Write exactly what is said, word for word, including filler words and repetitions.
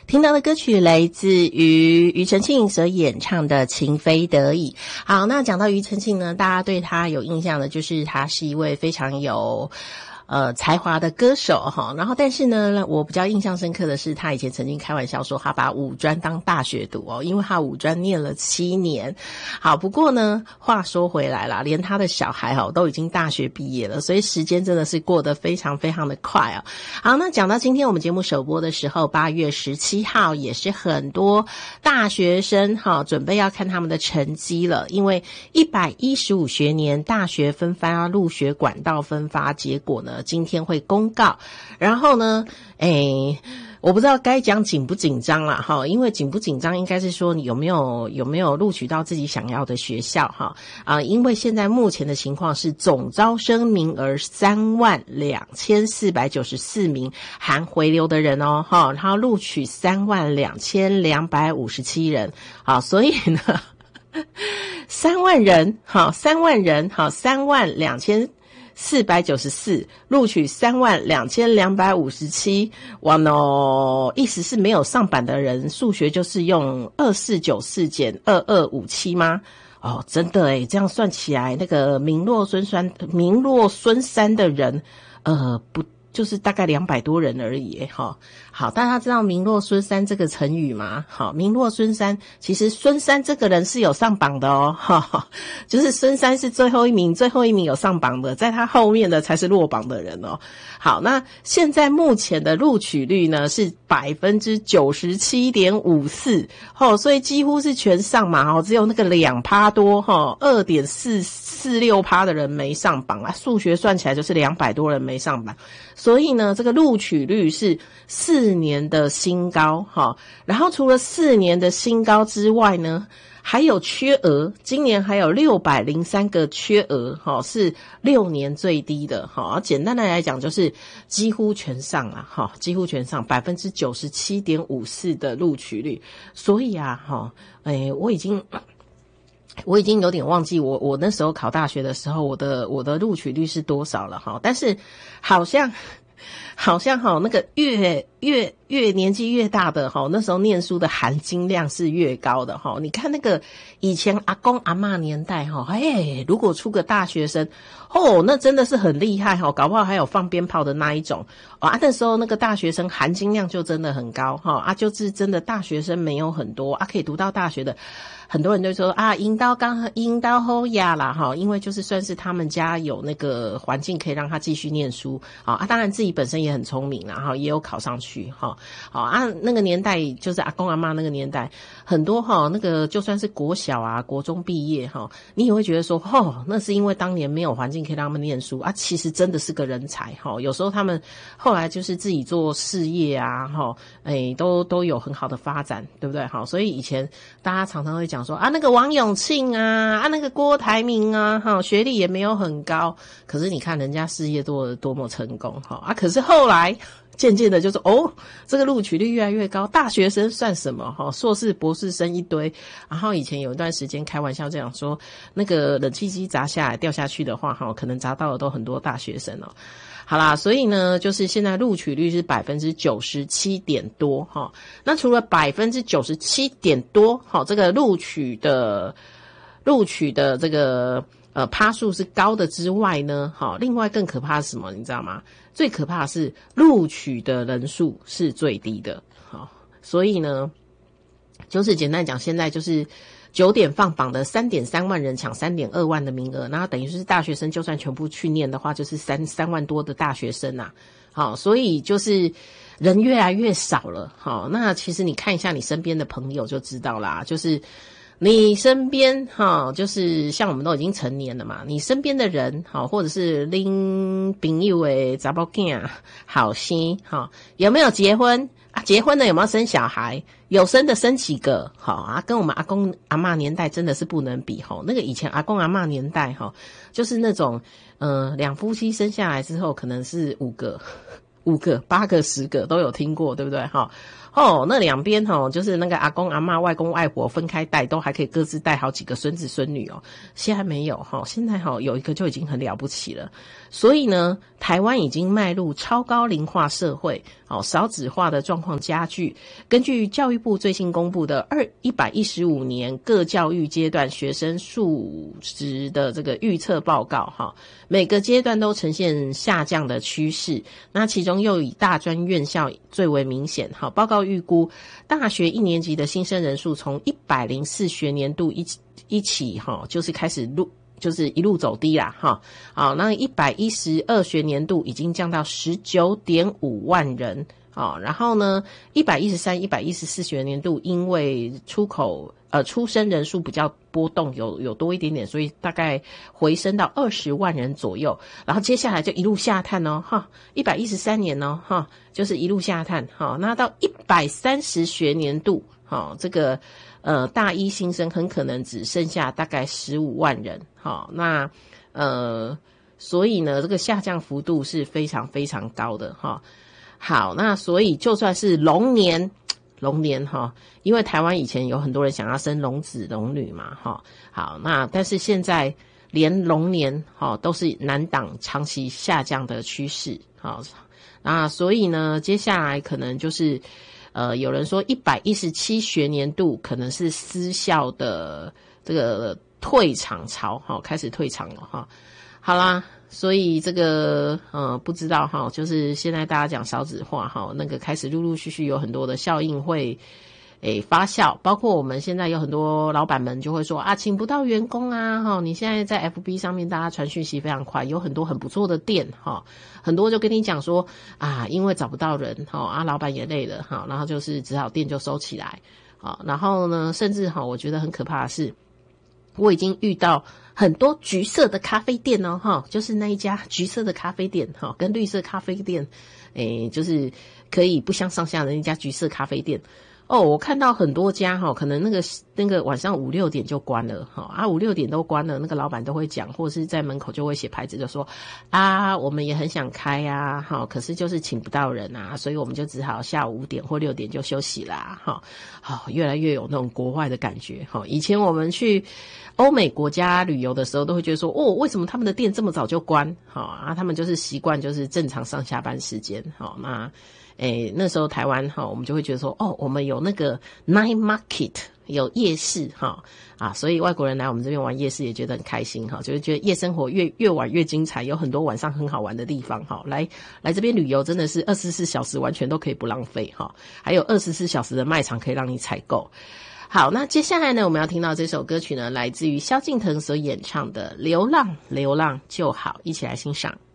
听到的歌曲来自于庾澄庆所演唱的《情非得已》。好，那讲到庾澄庆呢，大家对他有印象的就是他是一位非常有呃才华的歌手哈，然后但是呢，我比较印象深刻的是他以前曾经开玩笑说他把五专当大学读哦，因为他五专念了七年。好，不过呢，话说回来啦，连他的小孩哦都已经大学毕业了，所以时间真的是过得非常非常的快哦。好，那讲到今天我们节目首播的时候，八月十七号也是很多大学生哈准备要看他们的成绩了，因为一百一十五学年大学分发入学管道分发结果呢今天会公告。然后呢诶我不知道该讲紧不紧张啦哈，因为紧不紧张应该是说你有没有有没有录取到自己想要的学校哈啊，因为现在目前的情况是总招生名额三万两千四百九十四名，含回流的人哦哈，然后录取三万两千两百五十七人。好，所以呢三万人好三万人好三万两千四百九十四录取三万两千两百五十七，哇喏，意思是没有上榜的人数学就是用二四九四减二二五七吗？哦，真的诶，这样算起来那个名落孙山名落孙山的人呃不就是大概两百多人而已哈。好，大家知道名落孙山这个成语吗？好，名落孙山，其实孙山这个人是有上榜的哦，哈，就是孙山是最后一名，最后一名有上榜的，在他后面的才是落榜的人哦。好，那现在目前的录取率呢是百分之九十七点五四，哦，所以几乎是全上嘛，哦，只有那个两趴多，哈，二点四四六趴的人没上榜啊，数学算起来就是两百多人没上榜，所以呢，这个录取率是四年的新高哈，然后除了四年的新高之外呢，还有缺额，今年还有六百零三个缺额哈，是六年最低的哈。简单的来讲就是几乎全上了哈，几乎全上 百分之九十七点五四 的录取率。所以啊哈，哎，我已经我已经有点忘记我我那时候考大学的时候我的我的录取率是多少了哈，但是好像好像哈那个越越越年纪越大的哈，那时候念书的含金量是越高的哈。你看那个以前阿公阿嬷年代哈，哎，如果出个大学生哦，那真的是很厉害哈，搞不好还有放鞭炮的那一种啊。那时候那个大学生含金量就真的很高哈啊，就是真的大学生没有很多啊，可以读到大学的。很多人就说啊，引导刚引导后呀啦哈，因为就是算是他们家有那个环境可以让他继续念书啊啊，当然自己本身也很聪明啦哈，也有考上去哈。好啊，那个年代就是阿公阿嬷那个年代，很多哈那个就算是国小啊、国中毕业哈，你也会觉得说哦，那是因为当年没有环境可以让他们念书啊，其实真的是个人才哈。有时候他们后来就是自己做事业啊哈，哎都都有很好的发展，对不对哈？所以以前大家常常会讲说啊，那个王永庆啊，啊那个郭台铭啊，哈，学历也没有很高，可是你看人家事业多多么成功哈啊，可是后来渐渐的就是哦，这个录取率越来越高，大学生算什么哈，硕士博士生一堆。然后以前有一段时间开玩笑这样说，那个冷气机砸下来掉下去的话哈，可能砸到的都很多大学生哦。好啦，所以呢，就是现在录取率是 百分之九十七 点多齁。那除了 百分之九十七 点多齁，这个录取的录取的这个呃趴数是高的之外呢，齁，另外更可怕是什么你知道吗？最可怕的是录取的人数是最低的。齁，所以呢，就是简单讲，现在就是九点放榜的 三点三万人抢 三点二万的名额，然后等于是大学生就算全部去念的话，就是三三万多的大学生啊。好，所以就是人越来越少了。好，那其实你看一下你身边的朋友就知道啦，就是你身边哈，就是像我们都已经成年了嘛，你身边的人哈，或者是拎朋友的查某囝好心哈，有没有结婚啊？结婚了有没有生小孩？有生的生几个？好啊，跟我们阿公阿嬷年代真的是不能比哈。那个以前阿公阿嬷年代哈，就是那种呃两夫妻生下来之后可能是五个。 五个、八个、十个都有听过，对不对？哈。哦，那两边哈，就是那个阿公阿嬷、外公外婆分开带，都还可以各自带好几个孙子孙女哦。现在没有哈，现在哈有一个就已经很了不起了。所以呢，台湾已经迈入超高龄化社会，哦，少子化的状况加剧。根据教育部最新公布的二一百一十五年各教育阶段学生数值的这个预测报告，哈，每个阶段都呈现下降的趋势。那其中又以大专院校最为明显，哈，报告预估大学一年级的新生人数从一百零四学年度一起一起哈，就是开始路就是一路走低啦哈。好，那一百一十二学年度已经降到 十九点五万人。好，然后呢一百一十三、一百一十四学年度因为出口呃出生人数比较波动，有有多一点点，所以大概回升到二十万人左右。然后接下来就一路下探哦哈，一百一十三年哦哈，就是一路下探哈。那到一百三十学年度哈，这个呃大一新生很可能只剩下大概十五万人哈。那呃所以呢这个下降幅度是非常非常高的哈。好，那所以就算是龙年，龙年哈，因为台湾以前有很多人想要生龙子龙女嘛哈。好，那但是现在连龙年哈都是难挡长期下降的趋势。好，那所以呢，接下来可能就是呃，有人说一百一十七学年度可能是私校的这个退场潮哈，开始退场了哈。好啦。所以这个呃不知道哈，就是现在大家讲少子化哈，那个开始陆陆续续有很多的效应会诶发酵，包括我们现在有很多老板们就会说啊，请不到员工啊哈，你现在在 F B 上面大家传讯息非常快，有很多很不错的店哈，很多就跟你讲说啊，因为找不到人哈，啊老板也累了哈，然后就是只好店就收起来啊，然后呢，甚至哈，我觉得很可怕的是。我已经遇到很多橘色的咖啡店哦，哈，就是那一家橘色的咖啡店，哈，跟绿色咖啡店，诶，就是可以不相上下的那家橘色咖啡店。哦，我看到很多家哈，可能那个那个晚上五六点就关了哈，啊五六点都关了，那个老板都会讲，或者是在门口就会写牌子，就说啊，我们也很想开啊，哈，可是就是请不到人啊，所以我们就只好下午五点或六点就休息啦，哈，好，越来越有那种国外的感觉哈。以前我们去欧美国家旅游的时候，都会觉得说，哦，为什么他们的店这么早就关？好啊，他们就是习惯就是正常上下班时间，好那。诶，那时候台湾哈，我们就会觉得说，哦，我们有那个 night market， 有夜市哈啊，所以外国人来我们这边玩夜市也觉得很开心哈，就是觉得夜生活越越晚越精彩，有很多晚上很好玩的地方哈。来来这边旅游真的是二十四小时完全都可以不浪费哈，还有二十四小时的卖场可以让你采购。好，那接下来呢，我们要听到这首歌曲呢，来自于萧敬腾所演唱的《流浪流浪就好》，一起来欣赏。